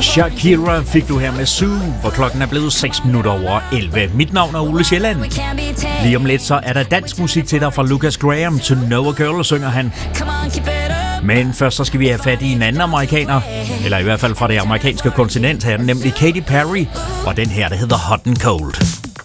Shakira fik du her med Sue, hvor klokken er blevet 6 minutter over 11. Mit navn er Ole Sjælland. Lige om lidt så er der dansk musik til dig fra Lucas Graham. To Know a Girl, synger han. Men først så skal vi have fat i en anden amerikaner, eller i hvert fald fra det amerikanske kontinent her, nemlig Katy Perry, og den her, der hedder Hot and Cold.